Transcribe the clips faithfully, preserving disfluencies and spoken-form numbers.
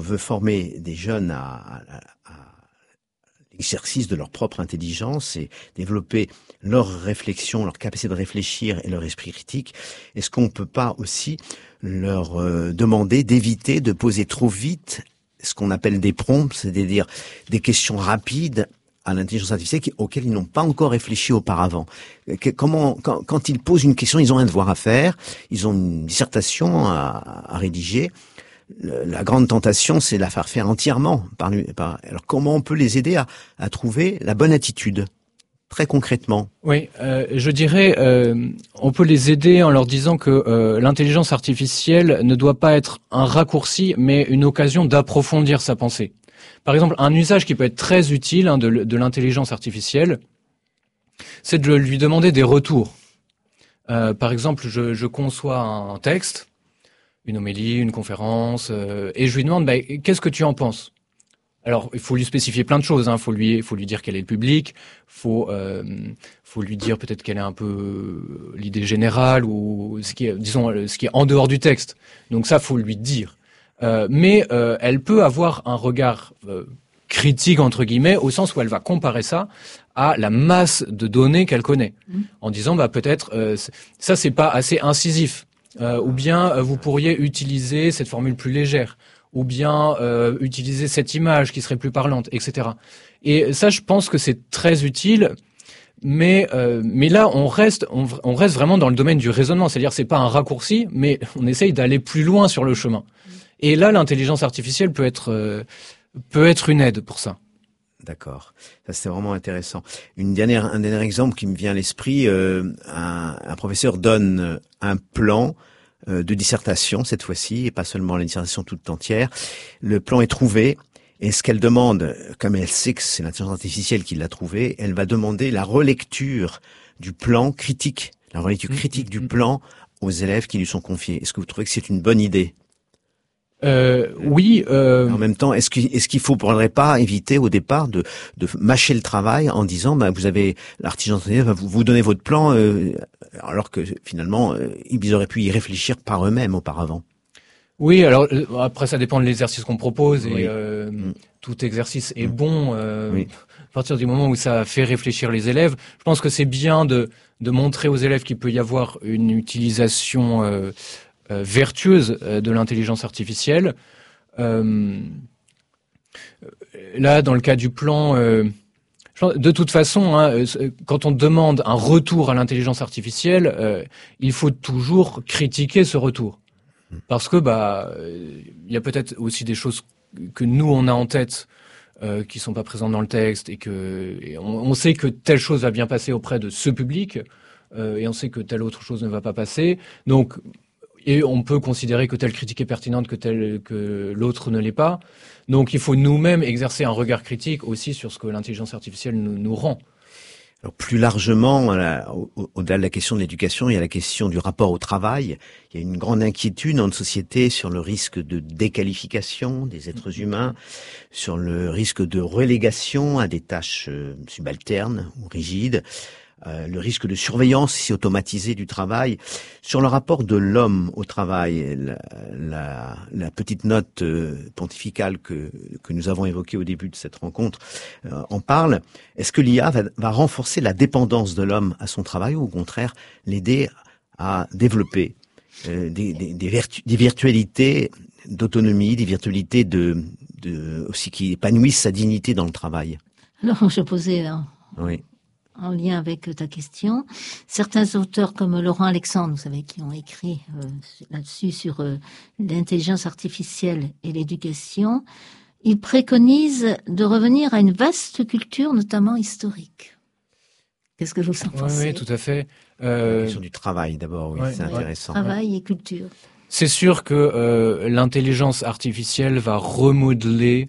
veut former des jeunes à, à, à l'exercice de leur propre intelligence et développer leur réflexion, leur capacité de réfléchir et leur esprit critique, est-ce qu'on ne peut pas aussi leur euh, demander d'éviter de poser trop vite ce qu'on appelle des prompts, c'est-à-dire des questions rapides à l'intelligence artificielle auxquelles ils n'ont pas encore réfléchi auparavant. Comment, quand, quand ils posent une question, ils ont un devoir à faire, ils ont une dissertation à, à rédiger. La grande tentation, c'est de la faire faire entièrement par lui. Par, alors, comment on peut les aider à, à trouver la bonne attitude, très concrètement? Oui, euh, je dirais, euh, on peut les aider en leur disant que euh, l'intelligence artificielle ne doit pas être un raccourci, mais une occasion d'approfondir sa pensée. Par exemple, un usage qui peut être très utile hein, de, de l'intelligence artificielle, c'est de lui demander des retours. Euh, par exemple, je, je conçois un texte, une homélie, une conférence, euh, et je lui demande bah, qu'est-ce que tu en penses. Alors, il faut lui spécifier plein de choses. Hein. Faut lui, faut lui dire quel est le public. Faut, euh, faut lui dire peut-être quelle est un peu l'idée générale ou ce qui est, disons, ce qui est en dehors du texte. Donc ça, faut lui dire. Euh, mais euh, elle peut avoir un regard euh, critique entre guillemets au sens où elle va comparer ça à la masse de données qu'elle connaît, mmh. en disant bah peut-être euh, ça c'est pas assez incisif, euh, ou bien euh, vous pourriez utiliser cette formule plus légère, ou bien euh, utiliser cette image qui serait plus parlante, et cetera. Et ça, je pense que c'est très utile. Mais euh, mais là, on reste on, on reste vraiment dans le domaine du raisonnement, c'est-à-dire c'est pas un raccourci, mais on essaye d'aller plus loin sur le chemin. Et là, l'intelligence artificielle peut être euh, peut être une aide pour ça. D'accord, ça c'est vraiment intéressant. Une dernière un dernier exemple qui me vient à l'esprit, euh, un, un professeur donne un plan euh, de dissertation cette fois-ci, et pas seulement la dissertation toute entière. Le plan est trouvé. Et ce qu'elle demande, comme elle sait que c'est l'intelligence artificielle qui l'a trouvé, elle va demander la relecture du plan critique, la relecture critique du plan aux élèves qui lui sont confiés. Est-ce que vous trouvez que c'est une bonne idée? Euh, oui. Euh... En même temps, est-ce qu'il, est-ce qu'il faudrait pas éviter au départ de, de mâcher le travail en disant, bah, vous avez l'intelligence artificielle va vous, vous donner votre plan, euh, alors que finalement, euh, ils auraient pu y réfléchir par eux-mêmes auparavant. Oui, alors après ça dépend de l'exercice qu'on propose et oui. euh, mmh. tout exercice est mmh. bon euh, oui. à partir du moment où ça fait réfléchir les élèves. Je pense que c'est bien de de montrer aux élèves qu'il peut y avoir une utilisation euh, euh, vertueuse de l'intelligence artificielle. Euh, là, dans le cas du plan, euh, de toute façon, hein, quand on demande un retour à l'intelligence artificielle, euh, il faut toujours critiquer ce retour. Parce que bah il y a peut-être aussi des choses que nous on a en tête euh, qui sont pas présentes dans le texte et que et on, on sait que telle chose va bien passer auprès de ce public euh, et on sait que telle autre chose ne va pas passer. Donc et on peut considérer que telle critique est pertinente que telle que l'autre ne l'est pas. Donc il faut nous-mêmes exercer un regard critique aussi sur ce que l'intelligence artificielle nous, nous rend. Alors plus largement, au-delà de la question de l'éducation, il y a la question du rapport au travail. Il y a une grande inquiétude dans notre société sur le risque de déqualification des êtres humains, sur le risque de relégation à des tâches subalternes ou rigides, euh, le risque de surveillance si automatisée du travail, sur le rapport de l'homme au travail. La, la, la petite note euh, pontificale que, que nous avons évoquée au début de cette rencontre euh, en parle. Est-ce que l'I A va, va renforcer la dépendance de l'homme à son travail ou au contraire l'aider à développer euh, des, des, des, vertu, des virtualités d'autonomie, des virtualités de, de, aussi qui épanouissent sa dignité dans le travail? Alors, je posais... Hein. Oui. En lien avec ta question, certains auteurs comme Laurent Alexandre, vous savez, qui ont écrit euh, là-dessus sur euh, l'intelligence artificielle et l'éducation, ils préconisent de revenir à une vaste culture, notamment historique. Qu'est-ce que vous en pensez? Oui, oui, tout à fait. Euh... La question du travail d'abord, oui, ouais, c'est ouais. intéressant. Travail et culture. C'est sûr que euh, l'intelligence artificielle va remodeler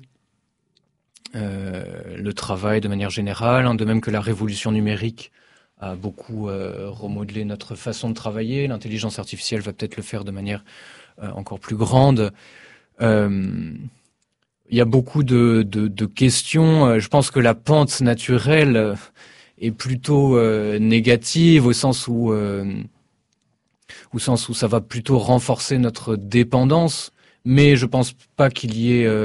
Euh, le travail de manière générale, hein, de même que la révolution numérique a beaucoup euh, remodelé notre façon de travailler. L'intelligence artificielle va peut-être le faire de manière euh, encore plus grande. Euh, il y a beaucoup de, de, de questions. Je pense que la pente naturelle est plutôt euh, négative au sens où, euh, au sens où ça va plutôt renforcer notre dépendance. Mais je pense pas qu'il y ait euh,